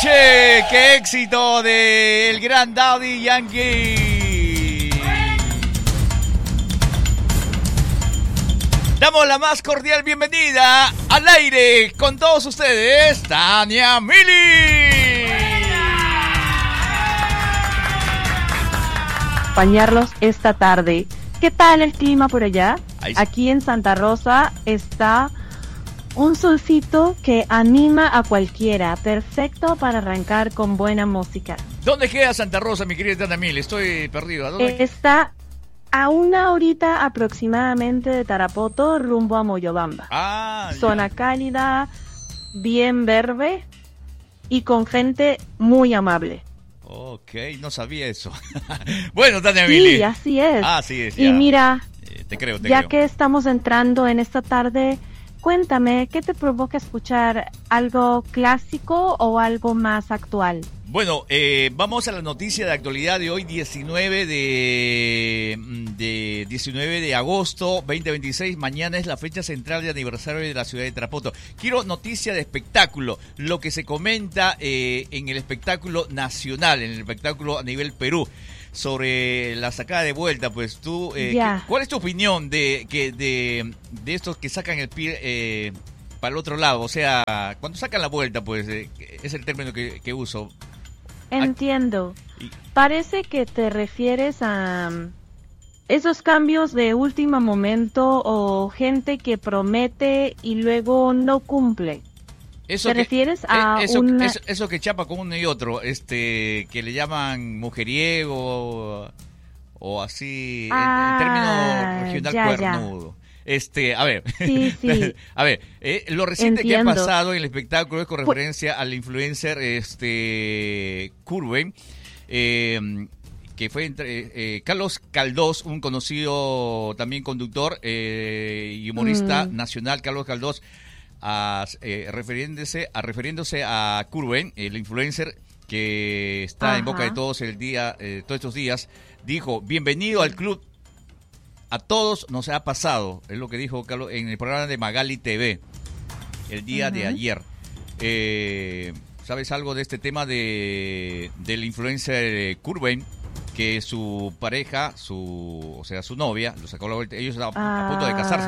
noche. ¡Qué éxito del gran Daddy Yankee! Damos la más cordial bienvenida al aire con todos ustedes, Tania Mili. Acompañarlos esta tarde. ¿Qué tal el clima por allá? Aquí en Santa Rosa está un solcito que anima a cualquiera, perfecto para arrancar con buena música. ¿Dónde queda Santa Rosa, mi querida Tania Mili? Estoy perdido. ¿Dónde? Está a una horita aproximadamente de Tarapoto, rumbo a Moyobamba. Zona cálida, bien verde y con gente muy amable. Ok, no sabía eso. Bueno, Tania Mili. Sí, así es. Así es, ya. Y mira, te creo. Que estamos entrando en esta tarde, cuéntame, ¿qué te provoca escuchar? ¿Algo clásico o algo más actual? Bueno, vamos a la noticia de actualidad de hoy, 19 de agosto 2026. Mañana es la fecha central de aniversario de la ciudad de Tarapoto. Quiero noticia de espectáculo, lo que se comenta en el espectáculo nacional, en el espectáculo a nivel Perú, sobre la sacada de vuelta. Pues tú, ¿cuál es tu opinión de estos que sacan el pie para el otro lado? O sea, cuando sacan la vuelta, pues es el término que uso. Entiendo. Parece que te refieres a esos cambios de último momento o gente que promete y luego no cumple. ¿Te refieres a eso que chapa con uno y otro, que le llaman mujeriego o así, el término regional cuernudo? A ver, sí. A ver, lo reciente que ha pasado en el espectáculo es con referencia al influencer Curwen, que fue entre Carlos Caldós, un conocido también conductor y humorista nacional. Carlos Caldós, refiriéndose a Curwen, el influencer que está en boca de todos todos estos días, dijo: bienvenido al club. A todos nos ha pasado, es lo que dijo Carlos en el programa de Magali TV el día de ayer. ¿Sabes algo de este tema del influencer Curwen? Que su pareja, su novia, lo sacó a la vuelta. Ellos están a punto de casarse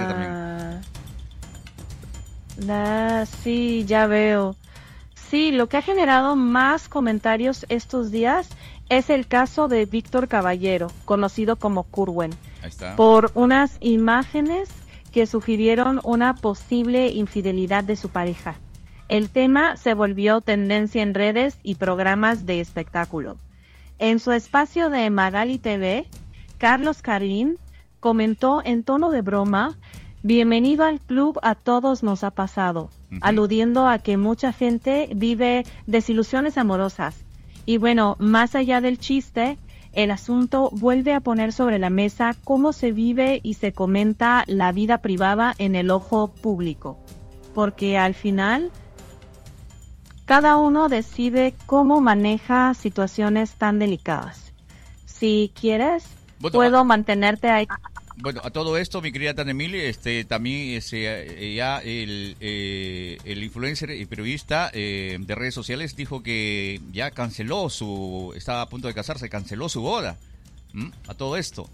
también. Sí, ya veo. Sí, lo que ha generado más comentarios estos días es el caso de Víctor Caballero, conocido como Curwen, por unas imágenes que sugirieron una posible infidelidad de su pareja. El tema se volvió tendencia en redes y programas de espectáculo. En su espacio de Magali TV, Carlos Carlín comentó en tono de broma: bienvenido al club, a todos nos ha pasado, aludiendo a que mucha gente vive desilusiones amorosas. Y bueno, más allá del chiste, el asunto vuelve a poner sobre la mesa cómo se vive y se comenta la vida privada en el ojo público. Porque al final, cada uno decide cómo maneja situaciones tan delicadas. Si quieres, puedo mantenerte ahí. Bueno, a todo esto, mi querida Tania Mili, también ya el influencer y periodista de redes sociales dijo que ya estaba a punto de casarse, canceló su boda. A todo esto.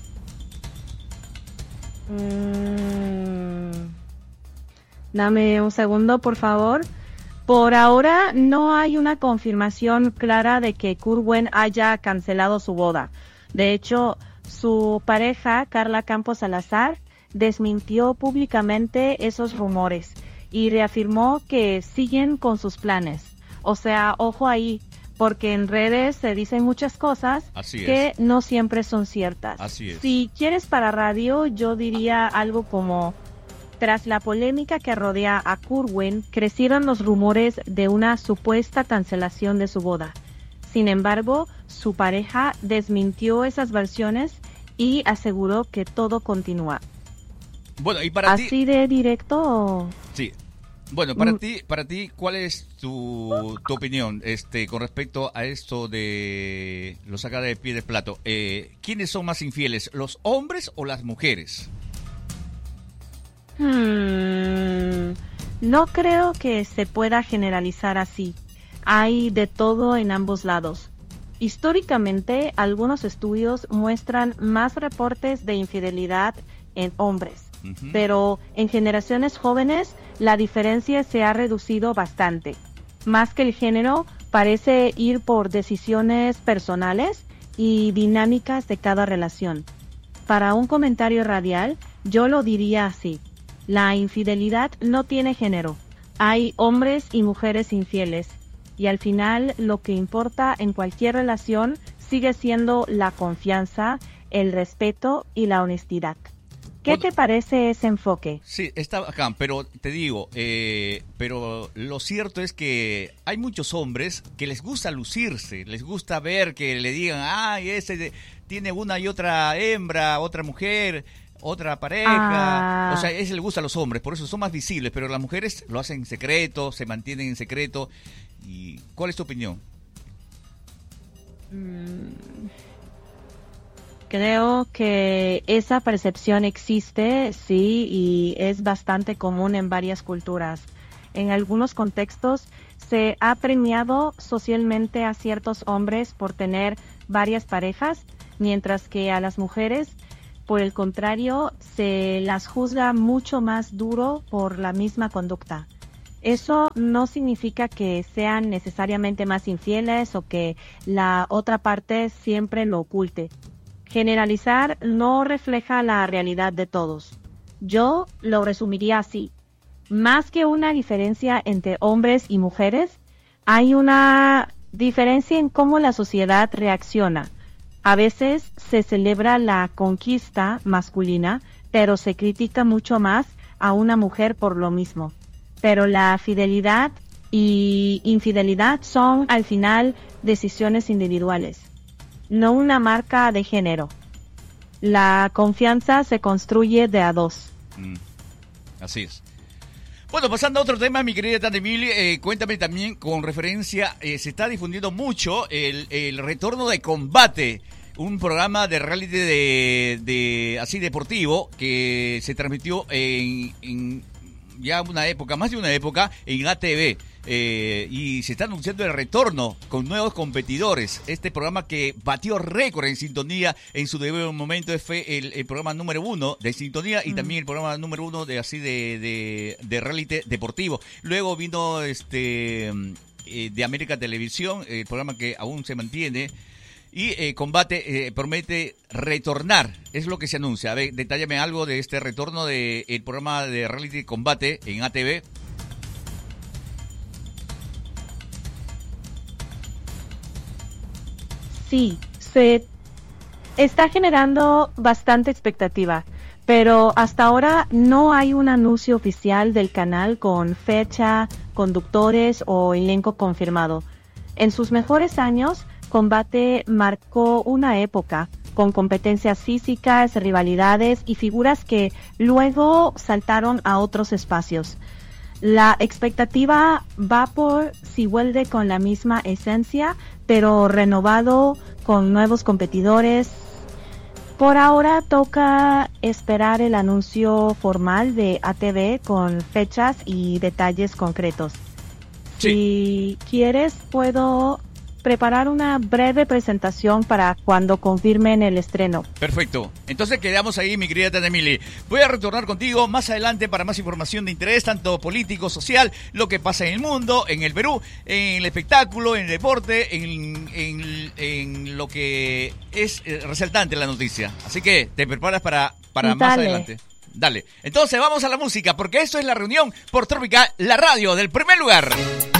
Dame un segundo, por favor. Por ahora no hay una confirmación clara de que Curwen haya cancelado su boda. De hecho, su pareja, Carla Campos Salazar, desmintió públicamente esos rumores y reafirmó que siguen con sus planes. O sea, ojo ahí, porque en redes se dicen muchas cosas que no siempre son ciertas. Así es. Si quieres para radio, yo diría algo como: tras la polémica que rodea a Curwen, crecieron los rumores de una supuesta cancelación de su boda. Sin embargo, su pareja desmintió esas versiones y aseguró que todo continúa. Bueno, y para ¿Así de directo? Sí. Bueno, para ti, ¿cuál es tu opinión con respecto a esto de lo sacada de pie de plato? ¿Quiénes son más infieles, los hombres o las mujeres? No creo que se pueda generalizar así. hay de todo en ambos lados. Históricamente, algunos estudios muestran más reportes de infidelidad en hombres, pero en generaciones jóvenes la diferencia se ha reducido bastante. Más que el género, parece ir por decisiones personales y dinámicas de cada relación. Para un comentario radial, yo lo diría así: la infidelidad no tiene género. Hay hombres y mujeres infieles, y al final lo que importa en cualquier relación sigue siendo la confianza, el respeto y la honestidad. ¿Qué te parece ese enfoque? Sí, está acá, pero te digo, pero lo cierto es que hay muchos hombres que les gusta lucirse, les gusta ver que le digan, ay, ese tiene una y otra hembra, otra mujer, otra pareja. O sea, ese le gusta a los hombres, por eso son más visibles, pero las mujeres lo hacen en secreto, se mantienen en secreto. ¿Y cuál es tu opinión? Creo que esa percepción existe, sí, y es bastante común en varias culturas. En algunos contextos se ha premiado socialmente a ciertos hombres por tener varias parejas, mientras que a las mujeres, por el contrario, se las juzga mucho más duro por la misma conducta. Eso no significa que sean necesariamente más infieles o que la otra parte siempre lo oculte. Generalizar no refleja la realidad de todos. Yo lo resumiría así: más que una diferencia entre hombres y mujeres, hay una diferencia en cómo la sociedad reacciona. A veces se celebra la conquista masculina, pero se critica mucho más a una mujer por lo mismo. Pero la fidelidad y infidelidad son al final decisiones individuales, no una marca de género. La confianza se construye de a dos. Así es. Bueno, pasando a otro tema, mi querida Tante Mili, cuéntame también con referencia, se está difundiendo mucho el retorno de Combate, un programa de reality de así deportivo que se transmitió en ya una época, más de una época, en ATV. Y se está anunciando el retorno con nuevos competidores. Este programa que batió récord en sintonía en su debido momento fue el programa número 1 de sintonía y también el programa número 1 de reality deportivo. Luego vino de América Televisión, el programa que aún se mantiene. Y Combate promete retornar, es lo que se anuncia. A ver, detállame algo de este retorno del programa de reality Combate en ATV. Sí, se está generando bastante expectativa, pero hasta ahora no hay un anuncio oficial del canal con fecha, conductores o elenco confirmado. En sus mejores años, Combate marcó una época con competencias físicas, rivalidades y figuras que luego saltaron a otros espacios. La expectativa va por si vuelve con la misma esencia, pero renovado con nuevos competidores. Por ahora toca esperar el anuncio formal de ATV con fechas y detalles concretos. Sí. Si quieres, puedo preparar una breve presentación para cuando confirmen el estreno. Perfecto. Entonces quedamos ahí, mi querida Tante Mili. Voy a retornar contigo más adelante para más información de interés, tanto político, social, lo que pasa en el mundo, en el Perú, en el espectáculo, en el deporte, en lo que es resaltante la noticia. Así que te preparas para más adelante. Dale. Entonces vamos a la música, porque esto es La Reunión por Tropical, la radio del primer lugar.